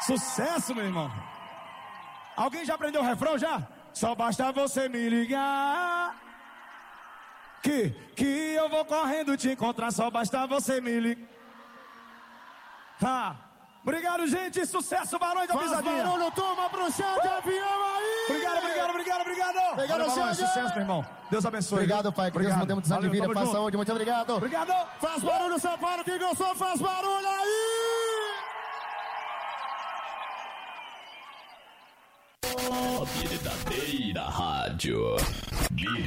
Sucesso, meu irmão. Alguém já aprendeu o refrão já? Só basta você me ligar que eu vou correndo te encontrar. Só basta você me ligar. Obrigado, gente. Sucesso, Barões da Pisadinha. Barulho, turma, pro chão de avião aí. Obrigado. Sucesso, meu irmão. Deus abençoe. Obrigado, pai. Que Deus mantenha muitos anos de vida. Paz, saúde. Muito obrigado. Obrigado. Faz barulho, São Paulo. Quem gostou, faz barulho aí. A verdadeira rádio.